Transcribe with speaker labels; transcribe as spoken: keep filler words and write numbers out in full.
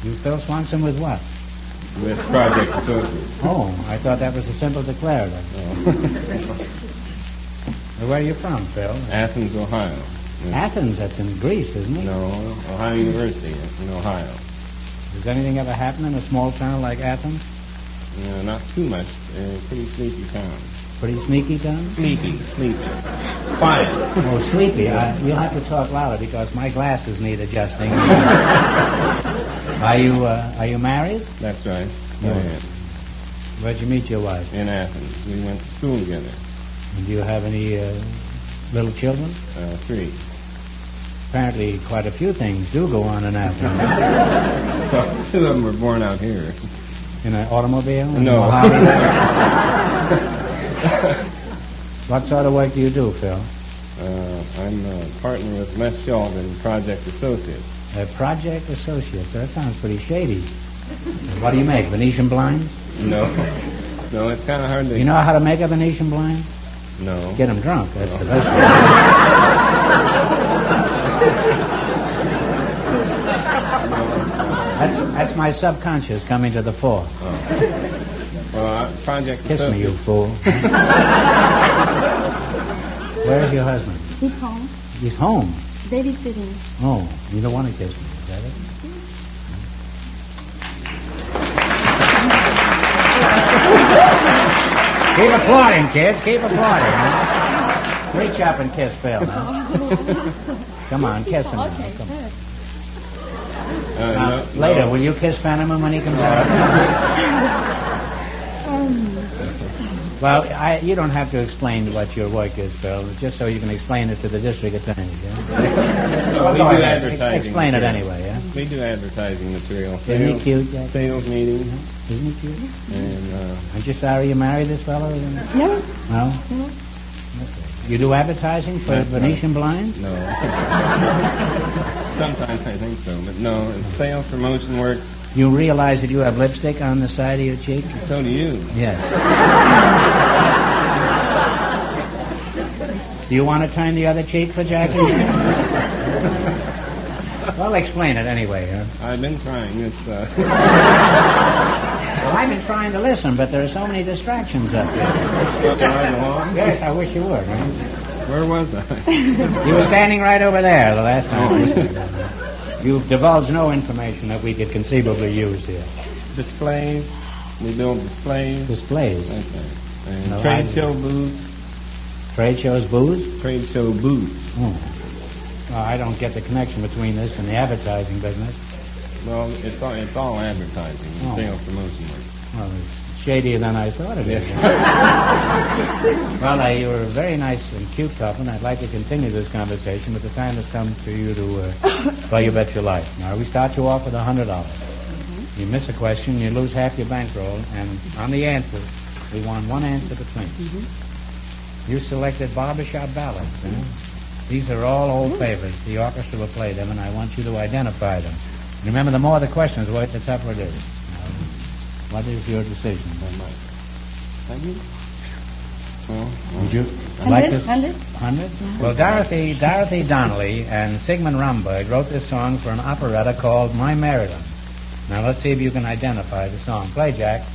Speaker 1: You Phil Swanson with what?
Speaker 2: With Project Associates.
Speaker 1: Oh, I thought that was a simple declarative.
Speaker 2: Oh.
Speaker 1: Well, where are you from, Phil?
Speaker 2: Athens, Ohio.
Speaker 1: Athens, that's in Greece, isn't it?
Speaker 2: No, Ohio University in Ohio.
Speaker 1: Does anything ever happen in a small town like Athens?
Speaker 2: No, not too much. Uh, pretty sleepy town.
Speaker 1: Pretty sneaky town?
Speaker 2: Sleepy, sleepy. Quiet.
Speaker 1: Oh, sleepy. I, you'll have to talk louder because my glasses need adjusting. Are you uh, Are you married?
Speaker 2: That's right.
Speaker 1: No.
Speaker 2: I am.
Speaker 1: Where'd you meet your wife?
Speaker 2: In Athens. We went to school together.
Speaker 1: And do you have any uh, little children?
Speaker 2: Uh, three.
Speaker 1: Apparently, quite a few things do go on in Athens.
Speaker 2: Well, two of them were born out here.
Speaker 1: In an automobile? In
Speaker 2: No.
Speaker 1: What sort of work do you do, Phil?
Speaker 2: Uh, I'm a partner with Les Schultz in Project Associates.
Speaker 1: Uh, Project Associates. That sounds pretty shady. What do you make? Venetian blinds?
Speaker 2: No. No, it's kind of hard to...
Speaker 1: You know how to make a Venetian blind?
Speaker 2: No.
Speaker 1: Get them drunk. That's no. the best way. That's, that's my subconscious coming to the fore.
Speaker 2: Oh. Well, uh, Project
Speaker 1: Kiss
Speaker 2: Associates...
Speaker 1: me, you fool. Where's your husband?
Speaker 3: He's home.
Speaker 1: He's home?
Speaker 3: Babysitting.
Speaker 1: Oh, you don't want to kiss me, is that it? Keep applauding, kids. Keep applauding. Huh? Reach up and kiss Phil. Huh? Come on, kiss him.
Speaker 3: Okay,
Speaker 1: Come on.
Speaker 2: Uh,
Speaker 1: Now,
Speaker 2: no,
Speaker 1: later,
Speaker 2: no.
Speaker 1: will you kiss Fenneman when he comes out? Well, I, you don't have to explain what your work is, Phil, just so you can explain it to the district attorney. Yeah?
Speaker 2: No, we do advertising.
Speaker 1: Explain it
Speaker 2: material.
Speaker 1: anyway, yeah?
Speaker 2: We do advertising material.
Speaker 1: Isn't
Speaker 2: Sales,
Speaker 1: he cute, Jack?
Speaker 2: Sales meetings.
Speaker 1: Isn't he cute?
Speaker 2: And, uh...
Speaker 1: Aren't you sorry you married this fellow?
Speaker 3: No.
Speaker 1: No?
Speaker 3: No.
Speaker 1: You do advertising for
Speaker 2: That's
Speaker 1: Venetian
Speaker 2: right.
Speaker 1: blinds?
Speaker 2: No. Sometimes I think so, but no, it's sales promotion work.
Speaker 1: You realize that you have lipstick on the side of your cheek?
Speaker 2: So do you.
Speaker 1: Yes. Do you want to turn the other cheek for Jackie? Well, explain it anyway, huh?
Speaker 2: I've been trying. It's, uh...
Speaker 1: Well, I've been trying to listen, but there are so many distractions up here. Yes, I wish you would. Huh?
Speaker 2: Where was I?
Speaker 1: You were standing right over there the last time. You've divulged no information that we could conceivably use here.
Speaker 2: Displays. We build displays.
Speaker 1: Displays.
Speaker 2: Okay. And
Speaker 1: No,
Speaker 2: trade
Speaker 1: I-
Speaker 2: show booths.
Speaker 1: Trade shows, booths?
Speaker 2: Trade show booths.
Speaker 1: Oh. Well, I don't get the connection between this and the advertising business.
Speaker 2: Well, it's all, it's all advertising.
Speaker 1: Oh.
Speaker 2: Sales promotion work.
Speaker 1: Well, it's shadier than I thought it is.
Speaker 2: Yes.
Speaker 1: Well, uh, you're a very nice and cute couple, and I'd like to continue this conversation, but the time has come for you to, uh, well, you bet your life. Now, we start you off with one hundred dollars. Mm-hmm. You miss a question, you lose half your bankroll, and on the answer, we want one answer between. Mm-hmm. You selected barbershop ballads. Huh? These are all old mm-hmm. favorites. The orchestra will play them, and I want you to identify them. Remember, the more the questions were, the tougher it is. Now, what is your decision?
Speaker 2: Thank you. Well,
Speaker 1: Would you
Speaker 3: Hundred?
Speaker 1: like this?
Speaker 3: Hundred?
Speaker 1: Hundred? Well, Dorothy Dorothy Donnelly and Sigmund Romberg wrote this song for an operetta called My Merida. Now, let's see if you can identify the song. Play, Jack.